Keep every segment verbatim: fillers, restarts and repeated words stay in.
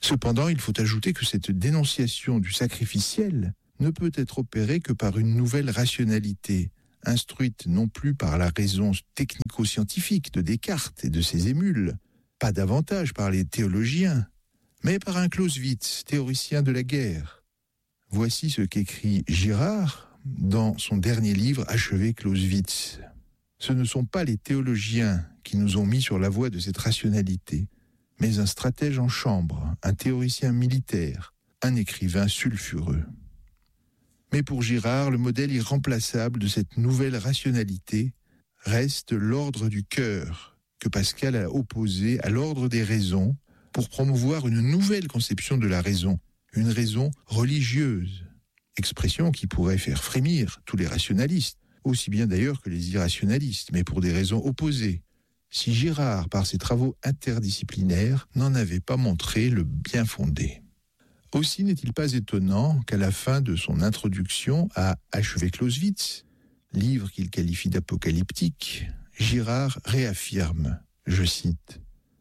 Cependant, il faut ajouter que cette dénonciation du sacrificiel ne peut être opérée que par une nouvelle rationalité, instruite non plus par la raison technico-scientifique de Descartes et de ses émules, pas davantage par les théologiens, mais par un Clausewitz, théoricien de la guerre. Voici ce qu'écrit Girard dans son dernier livre achevé Clausewitz. Ce ne sont pas les théologiens qui nous ont mis sur la voie de cette rationalité, mais un stratège en chambre, un théoricien militaire, un écrivain sulfureux. Mais pour Girard, le modèle irremplaçable de cette nouvelle rationalité reste l'ordre du cœur, que Pascal a opposé à l'ordre des raisons pour promouvoir une nouvelle conception de la raison, une raison religieuse, expression qui pourrait faire frémir tous les rationalistes, aussi bien d'ailleurs que les irrationalistes, mais pour des raisons opposées, si Girard, par ses travaux interdisciplinaires, n'en avait pas montré le bien fondé. Aussi n'est-il pas étonnant qu'à la fin de son introduction à Achevé Clausewitz, livre qu'il qualifie d'apocalyptique, Girard réaffirme, je cite,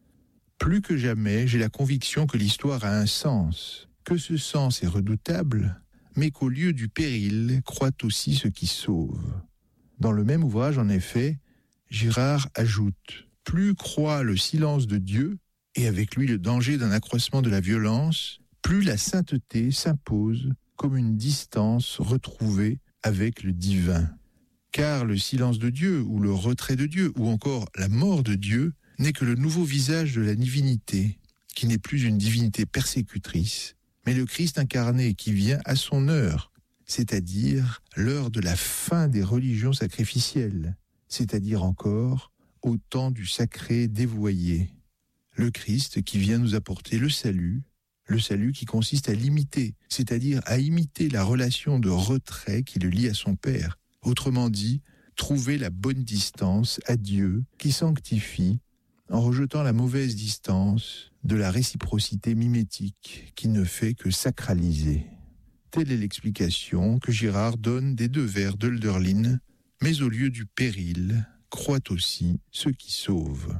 « Plus que jamais, j'ai la conviction que l'histoire a un sens, que ce sens est redoutable, mais qu'au lieu du péril croît aussi ce qui sauve. » Dans le même ouvrage, en effet, Girard ajoute « Plus croît le silence de Dieu, et avec lui le danger d'un accroissement de la violence, plus la sainteté s'impose comme une distance retrouvée avec le divin. Car le silence de Dieu, ou le retrait de Dieu, ou encore la mort de Dieu, n'est que le nouveau visage de la divinité, qui n'est plus une divinité persécutrice, mais le Christ incarné qui vient à son heure, c'est-à-dire l'heure de la fin des religions sacrificielles, c'est-à-dire encore au temps du sacré dévoyé. Le Christ qui vient nous apporter le salut, le salut qui consiste à l'imiter, c'est-à-dire à imiter la relation de retrait qui le lie à son Père. Autrement dit, trouver la bonne distance à Dieu qui sanctifie en rejetant la mauvaise distance de la réciprocité mimétique qui ne fait que sacraliser. Telle est l'explication que Girard donne des deux vers d'Hölderlin, mais au lieu du péril, croît aussi ce qui sauve.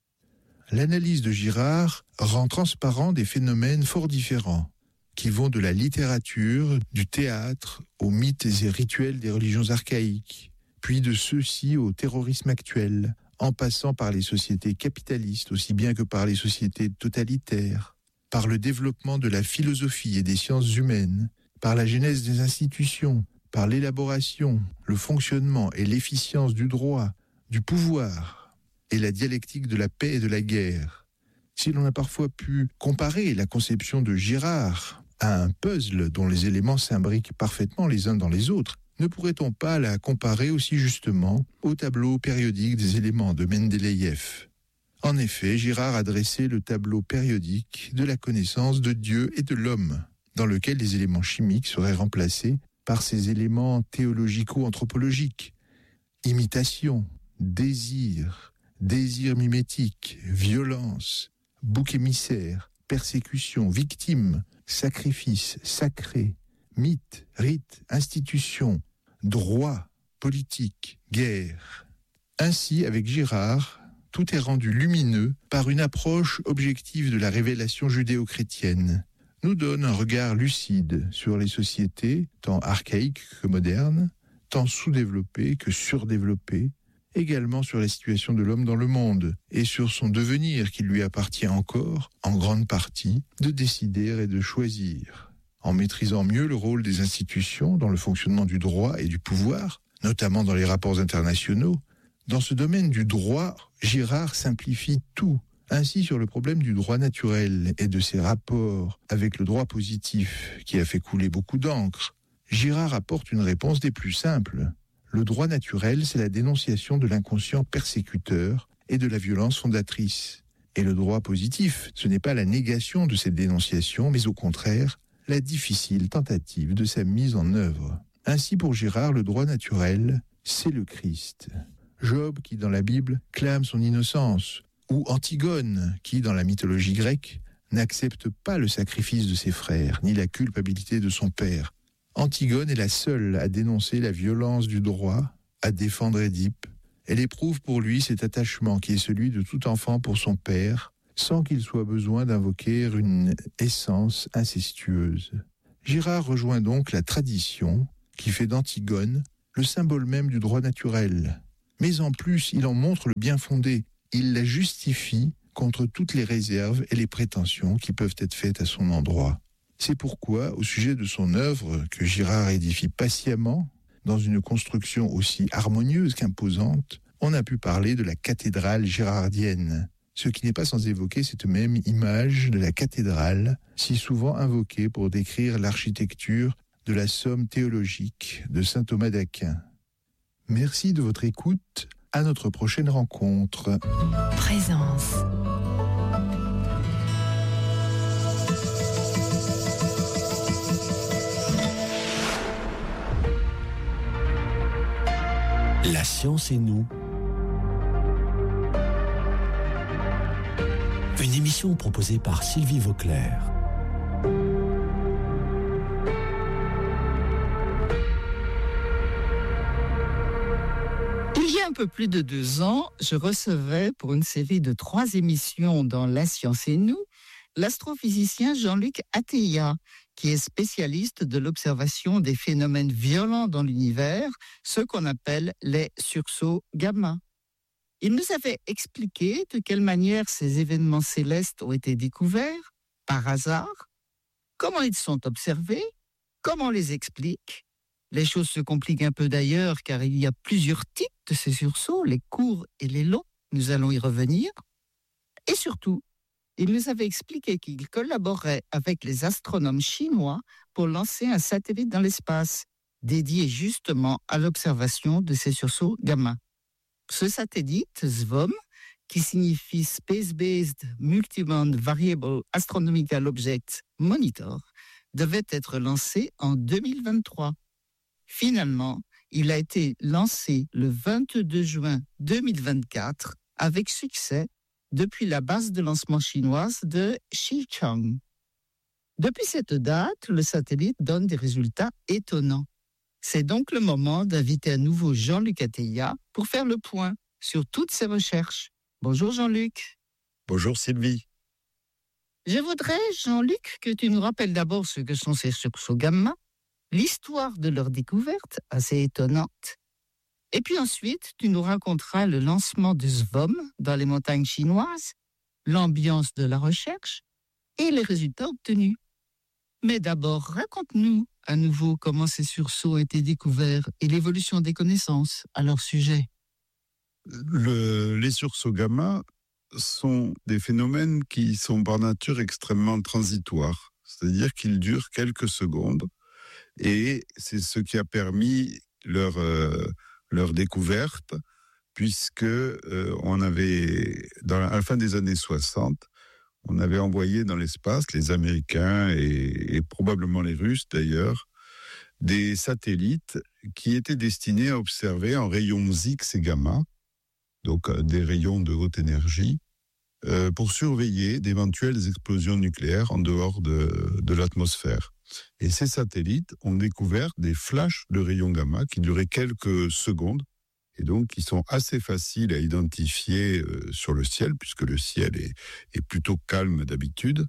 L'analyse de Girard rend transparent des phénomènes fort différents, qui vont de la littérature, du théâtre, aux mythes et rituels des religions archaïques, puis de ceux-ci au terrorisme actuel, en passant par les sociétés capitalistes aussi bien que par les sociétés totalitaires, par le développement de la philosophie et des sciences humaines, par la genèse des institutions, par l'élaboration, le fonctionnement et l'efficience du droit, du pouvoir, et la dialectique de la paix et de la guerre. Si l'on a parfois pu comparer la conception de Girard à un puzzle dont les éléments s'imbriquent parfaitement les uns dans les autres, ne pourrait-on pas la comparer aussi justement au tableau périodique des éléments de Mendeleïev ? En effet, Girard a dressé le tableau périodique de la connaissance de Dieu et de l'homme, dans lequel les éléments chimiques seraient remplacés par ces éléments théologico-anthropologiques. Imitation, désir, désir mimétique, violence, bouc émissaire, persécution, victime, sacrifice, sacré, mythe, rite, institution, droit, politique, guerre. Ainsi, avec Girard, tout est rendu lumineux par une approche objective de la révélation judéo-chrétienne, nous donne un regard lucide sur les sociétés, tant archaïques que modernes, tant sous-développées que surdéveloppées, également sur la situation de l'homme dans le monde et sur son devenir qui lui appartient encore, en grande partie, de décider et de choisir. En maîtrisant mieux le rôle des institutions dans le fonctionnement du droit et du pouvoir, notamment dans les rapports internationaux, dans ce domaine du droit, Girard simplifie tout. Ainsi, sur le problème du droit naturel et de ses rapports avec le droit positif, qui a fait couler beaucoup d'encre, Girard apporte une réponse des plus simples. Le droit naturel, c'est la dénonciation de l'inconscient persécuteur et de la violence fondatrice. Et le droit positif, ce n'est pas la négation de cette dénonciation, mais au contraire, la difficile tentative de sa mise en œuvre. Ainsi, pour Girard, le droit naturel, c'est le Christ. Job, qui dans la Bible clame son innocence, ou Antigone, qui dans la mythologie grecque n'accepte pas le sacrifice de ses frères, ni la culpabilité de son père. Antigone est la seule à dénoncer la violence du droit, à défendre Édipe. Elle éprouve pour lui cet attachement qui est celui de tout enfant pour son père, sans qu'il soit besoin d'invoquer une essence incestueuse. Girard rejoint donc la tradition qui fait d'Antigone le symbole même du droit naturel. Mais en plus, il en montre le bien fondé. Il la justifie contre toutes les réserves et les prétentions qui peuvent être faites à son endroit. C'est pourquoi, au sujet de son œuvre, que Girard édifie patiemment, dans une construction aussi harmonieuse qu'imposante, on a pu parler de la cathédrale girardienne, ce qui n'est pas sans évoquer cette même image de la cathédrale, si souvent invoquée pour décrire l'architecture de la somme théologique de saint Thomas d'Aquin. Merci de votre écoute. À notre prochaine rencontre. Présence. La science et nous. Une émission proposée par Sylvie Vauclair. Il y a un peu plus de deux ans, je recevais pour une série de trois émissions dans La Science et nous, l'astrophysicien Jean-Luc Atteillat, qui est spécialiste de l'observation des phénomènes violents dans l'univers, ce qu'on appelle les sursauts gamma. Il nous avait expliqué de quelle manière ces événements célestes ont été découverts, par hasard, comment ils sont observés, comment on les explique. Les choses se compliquent un peu d'ailleurs car il y a plusieurs types de ces sursauts, les courts et les longs, nous allons y revenir. Et surtout, il nous avait expliqué qu'il collaborait avec les astronomes chinois pour lancer un satellite dans l'espace, dédié justement à l'observation de ces sursauts gamma. Ce satellite, S V O M, qui signifie Space-Based Multiband Variable Astronomical Object Monitor, devait être lancé en deux mille vingt-trois. Finalement, il a été lancé le vingt-deux juin deux mille vingt-quatre avec succès depuis la base de lancement chinoise de Xichang. Depuis cette date, le satellite donne des résultats étonnants. C'est donc le moment d'inviter à nouveau Jean-Luc Atteillat pour faire le point sur toutes ses recherches. Bonjour Jean-Luc. Bonjour Sylvie. Je voudrais, Jean-Luc, que tu nous rappelles d'abord ce que sont ces sursauts gamma, l'histoire de leur découverte, assez étonnante, et puis ensuite, tu nous raconteras le lancement de S V O M dans les montagnes chinoises, l'ambiance de la recherche et les résultats obtenus. Mais d'abord, raconte-nous à nouveau comment ces sursauts ont été découverts et l'évolution des connaissances à leur sujet. Le, les sursauts gamma sont des phénomènes qui sont par nature extrêmement transitoires, c'est-à-dire qu'ils durent quelques secondes. Et c'est ce qui a permis leur, euh, leur découverte, puisque euh, on avait, dans la, à la fin des années soixante, on avait envoyé dans l'espace, les Américains et, et probablement les Russes d'ailleurs, des satellites qui étaient destinés à observer en rayons X et gamma, donc euh, des rayons de haute énergie, euh, pour surveiller d'éventuelles explosions nucléaires en dehors de, de l'atmosphère. Et ces satellites ont découvert des flashs de rayons gamma qui duraient quelques secondes et donc qui sont assez faciles à identifier euh, sur le ciel, puisque le ciel est, est plutôt calme d'habitude.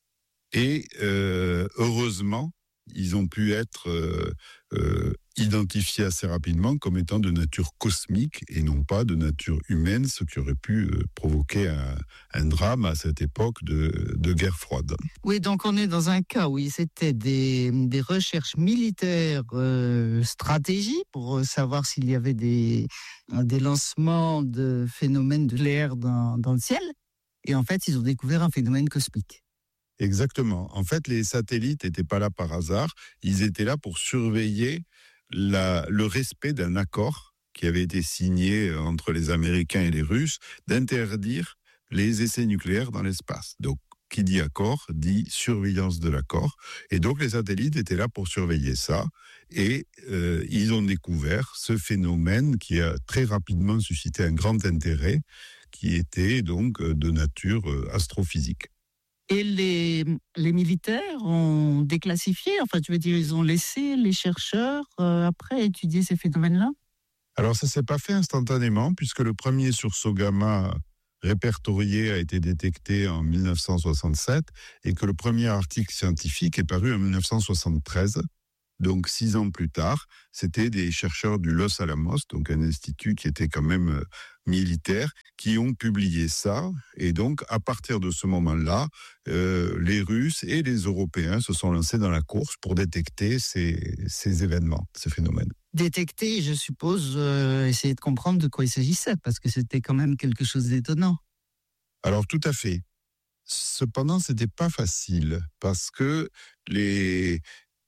Et euh, heureusement, ils ont pu être euh, euh, identifiés assez rapidement comme étant de nature cosmique et non pas de nature humaine, ce qui aurait pu euh, provoquer un, un drame à cette époque de, de guerre froide. Oui, donc on est dans un cas où c'était des, des recherches militaires euh, stratégiques pour savoir s'il y avait des, des lancements de phénomènes de l'air dans, dans le ciel. Et en fait, ils ont découvert un phénomène cosmique. Exactement. En fait, les satellites n'étaient pas là par hasard. Ils étaient là pour surveiller la, le respect d'un accord qui avait été signé entre les Américains et les Russes d'interdire les essais nucléaires dans l'espace. Donc, qui dit accord, dit surveillance de l'accord. Et donc, les satellites étaient là pour surveiller ça. Et euh, ils ont découvert ce phénomène qui a très rapidement suscité un grand intérêt, qui était donc de nature astrophysique. Et les, les militaires ont déclassifié, enfin tu veux dire, ils ont laissé les chercheurs euh, après étudier ces phénomènes-là ? Alors ça ne s'est pas fait instantanément, puisque le premier sursaut gamma répertorié a été détecté en mille neuf cent soixante-sept et que le premier article scientifique est paru en mille neuf cent soixante-treize. Donc, six ans plus tard, c'était des chercheurs du Los Alamos, donc un institut qui était quand même euh, militaire, qui ont publié ça. Et donc, à partir de ce moment-là, euh, les Russes et les Européens se sont lancés dans la course pour détecter ces, ces événements, ces phénomènes. Détecter, je suppose, euh, essayer de comprendre de quoi il s'agissait, parce que c'était quand même quelque chose d'étonnant. Alors, tout à fait. Cependant, ce n'était pas facile, parce que les...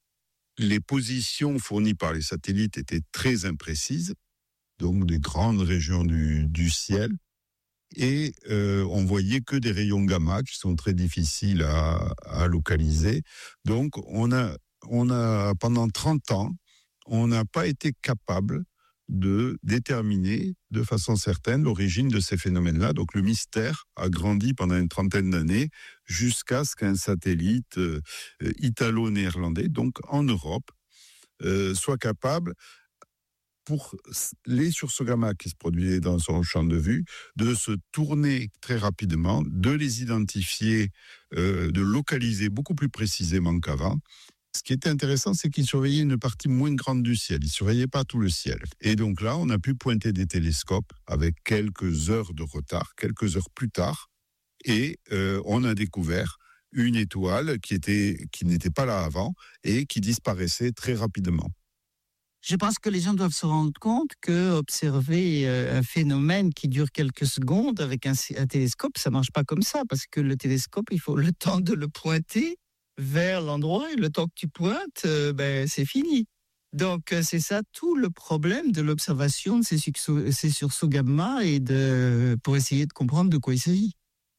Les positions fournies par les satellites étaient très imprécises, donc des grandes régions du, du ciel, et euh, on voyait que des rayons gamma qui sont très difficiles à, à localiser. Donc, on a, on a, pendant trente ans, on n'a pas été capable de déterminer de façon certaine l'origine de ces phénomènes-là. Donc le mystère a grandi pendant une trentaine d'années jusqu'à ce qu'un satellite euh, italo-néerlandais, donc en Europe, euh, soit capable, pour les sursauts gamma qui se produisaient dans son champ de vue, de se tourner très rapidement, de les identifier, euh, de localiser beaucoup plus précisément qu'avant. Ce qui était intéressant, c'est qu'il surveillait une partie moins grande du ciel. Il ne surveillait pas tout le ciel. Et donc là, on a pu pointer des télescopes avec quelques heures de retard, quelques heures plus tard. Et euh, on a découvert une étoile qui était, qui n'était pas là avant et qui disparaissait très rapidement. Je pense que les gens doivent se rendre compte que observer un phénomène qui dure quelques secondes avec un, un télescope, ça ne marche pas comme ça, parce que le télescope, il faut le temps de le pointer vers l'endroit, et le temps que tu pointes, euh, ben, c'est fini. Donc, euh, c'est ça tout le problème de l'observation de ces, sursauts, ces sursauts gamma et de, pour essayer de comprendre de quoi il s'agit.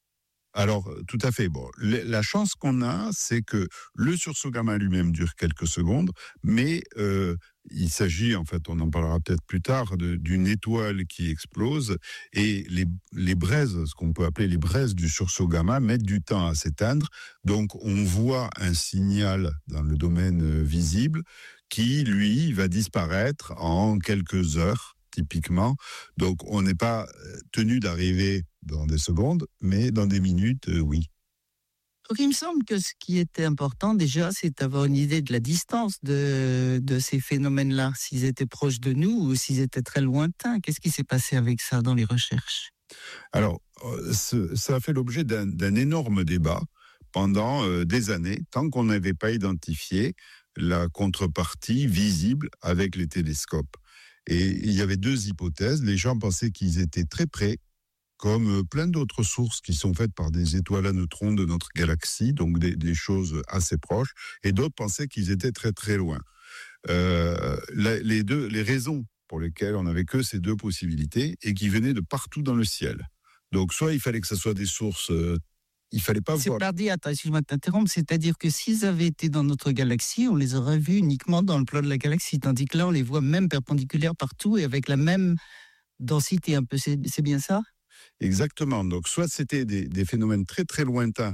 Alors, tout à fait. Bon, la chance qu'on a, c'est que le sursaut gamma lui-même dure quelques secondes, mais euh, il s'agit, en fait, on en parlera peut-être plus tard, de, d'une étoile qui explose, et les, les braises, ce qu'on peut appeler les braises du sursaut gamma, mettent du temps à s'éteindre. Donc, on voit un signal dans le domaine visible qui, lui, va disparaître en quelques heures, typiquement. Donc, on n'est pas tenu d'arriver dans des secondes, mais dans des minutes, euh, oui. Donc, il me semble que ce qui était important déjà, c'est d'avoir une idée de la distance de, de ces phénomènes-là, s'ils étaient proches de nous ou s'ils étaient très lointains. Qu'est-ce qui s'est passé avec ça dans les recherches ? Alors, euh, ce, ça a fait l'objet d'un, d'un énorme débat pendant euh, des années, tant qu'on n'avait pas identifié la contrepartie visible avec les télescopes. Et il y avait deux hypothèses. Les gens pensaient qu'ils étaient très près, comme plein d'autres sources qui sont faites par des étoiles à neutrons de notre galaxie, donc des, des choses assez proches, et d'autres pensaient qu'ils étaient très très loin. Euh, la, les, deux, les raisons pour lesquelles on n'avait que ces deux possibilités, et qui venaient de partout dans le ciel. Donc soit il fallait que ce soit des sources... Euh, il fallait pas c'est voir... pas dit, attends, excuse-moi de t'interrompre, c'est-à-dire que s'ils avaient été dans notre galaxie, on les aurait vus uniquement dans le plan de la galaxie, tandis que là, on les voit même perpendiculaires partout et avec la même densité un peu, c'est, c'est bien ça ? Exactement. Donc, soit c'était des, des phénomènes très très lointains,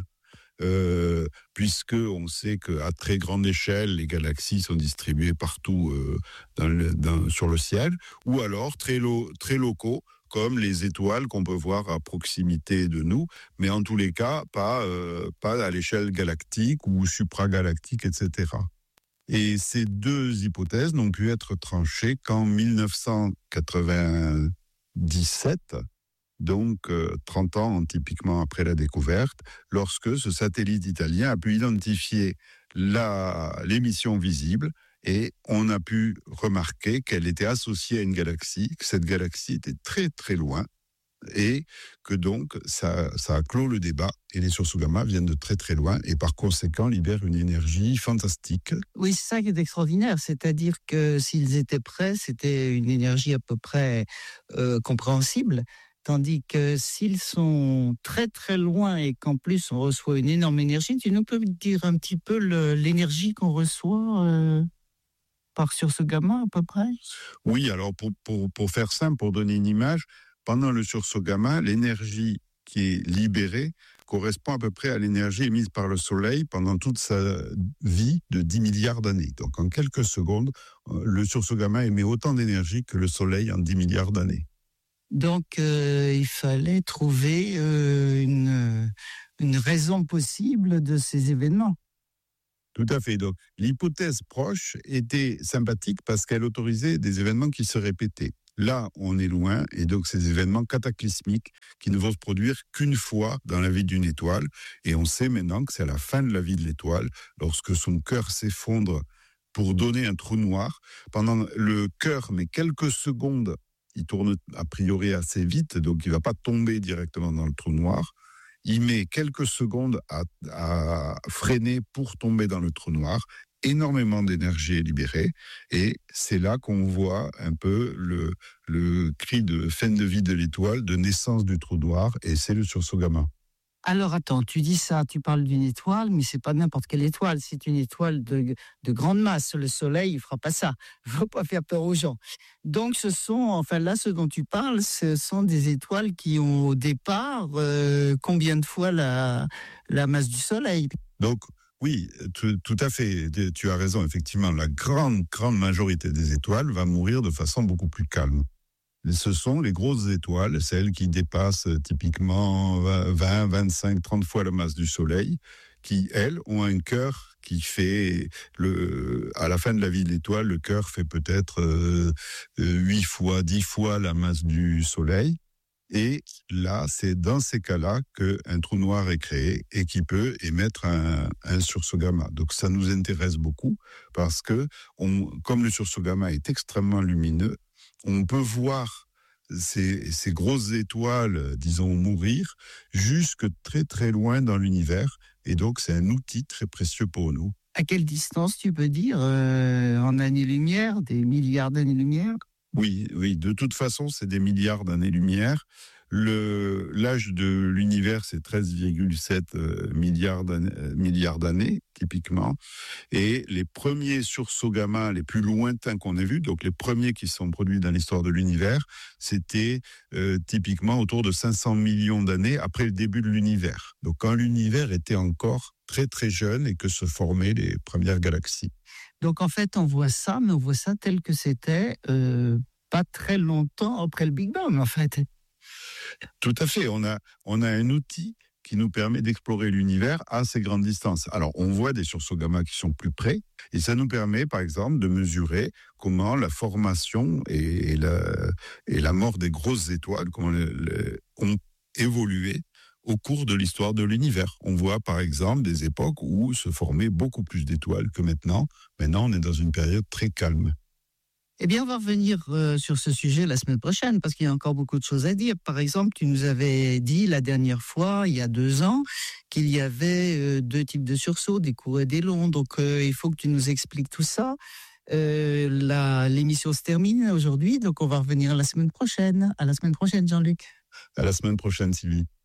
euh, puisque on sait qu'à très grande échelle, les galaxies sont distribuées partout euh, dans le, dans, sur le ciel, ou alors très, lo, très locaux, comme les étoiles qu'on peut voir à proximité de nous, mais en tous les cas, pas, euh, pas à l'échelle galactique ou supragalactique, et cetera. Et ces deux hypothèses n'ont pu être tranchées qu'en mille neuf cent quatre-vingt-dix-sept, donc euh, trente ans typiquement après la découverte, lorsque ce satellite italien a pu identifier la, l'émission visible et on a pu remarquer qu'elle était associée à une galaxie, que cette galaxie était très très loin et que donc ça, ça a clos le débat et les sursauts gamma viennent de très très loin et par conséquent libèrent une énergie fantastique. Oui, c'est ça qui est extraordinaire, c'est-à-dire que s'ils étaient prêts, c'était une énergie à peu près euh, compréhensible. Tandis que s'ils sont très très loin et qu'en plus on reçoit une énorme énergie, tu nous peux dire un petit peu le, l'énergie qu'on reçoit euh, par sursaut gamma à peu près ? Oui, alors pour, pour, pour faire simple, pour donner une image, pendant le sursaut gamma, l'énergie qui est libérée correspond à peu près à l'énergie émise par le Soleil pendant toute sa vie de dix milliards d'années. Donc en quelques secondes, le sursaut gamma émet autant d'énergie que le Soleil en dix milliards d'années. Donc, euh, il fallait trouver euh, une, une raison possible de ces événements. Tout à fait. Donc, l'hypothèse proche était sympathique parce qu'elle autorisait des événements qui se répétaient. Là, on est loin, et donc ces événements cataclysmiques qui ne vont se produire qu'une fois dans la vie d'une étoile. Et on sait maintenant que c'est à la fin de la vie de l'étoile, lorsque son cœur s'effondre pour donner un trou noir. Pendant le cœur met quelques secondes, il tourne a priori assez vite, donc il ne va pas tomber directement dans le trou noir. Il met quelques secondes à, à freiner pour tomber dans le trou noir. Énormément d'énergie est libérée. Et c'est là qu'on voit un peu le, le cri de fin de vie de l'étoile, de naissance du trou noir, et c'est le sursaut gamma. Alors attends, tu dis ça, tu parles d'une étoile, mais c'est pas n'importe quelle étoile, c'est une étoile de, de grande masse. Le Soleil, il fera pas ça. Il faut pas faire peur aux gens. Donc ce sont, enfin là, ce dont tu parles, ce sont des étoiles qui ont au départ euh, combien de fois la, la masse du Soleil? Donc oui, tout, tout à fait, tu as raison, effectivement, la grande, grande majorité des étoiles va mourir de façon beaucoup plus calme. Ce sont les grosses étoiles, celles qui dépassent typiquement vingt, vingt-cinq, trente fois la masse du Soleil, qui, elles, ont un cœur qui fait, le, à la fin de la vie de l'étoile, le cœur fait peut-être euh, huit fois, dix fois la masse du Soleil. Et là, c'est dans ces cas-là qu'un trou noir est créé et qui peut émettre un, un sursaut gamma. Donc ça nous intéresse beaucoup parce que, on, comme le sursaut gamma est extrêmement lumineux, on peut voir ces, ces grosses étoiles, disons, mourir jusque très très loin dans l'univers. Et donc, c'est un outil très précieux pour nous. À quelle distance, tu peux dire, euh, en années-lumière, des milliards d'années-lumière? Oui, oui. De toute façon, c'est des milliards d'années-lumière. Le, l'âge de l'univers, c'est treize virgule sept milliards d'années, milliards d'années, typiquement. Et les premiers sursauts gamma les plus lointains qu'on ait vus, donc les premiers qui sont produits dans l'histoire de l'univers, c'était euh, typiquement autour de cinq cents millions d'années après le début de l'univers. Donc quand l'univers était encore très très jeune et que se formaient les premières galaxies. Donc en fait, on voit ça, mais on voit ça tel que c'était euh, pas très longtemps après le Big Bang, en fait. Tout à fait. On a, on a un outil qui nous permet d'explorer l'univers à ces grandes distances. Alors, on voit des sursauts gamma qui sont plus près, et ça nous permet, par exemple, de mesurer comment la formation et la, et la mort des grosses étoiles comment les, les, ont évolué au cours de l'histoire de l'univers. On voit, par exemple, des époques où se formaient beaucoup plus d'étoiles que maintenant. Maintenant, on est dans une période très calme. Eh bien, on va revenir euh, sur ce sujet la semaine prochaine parce qu'il y a encore beaucoup de choses à dire. Par exemple, tu nous avais dit la dernière fois, il y a deux ans, qu'il y avait euh, deux types de sursauts, des courts et des longs. Donc, euh, il faut que tu nous expliques tout ça. Euh, la, l'émission se termine aujourd'hui, donc on va revenir la semaine prochaine. À la semaine prochaine, Jean-Luc. À la semaine prochaine, Sylvie.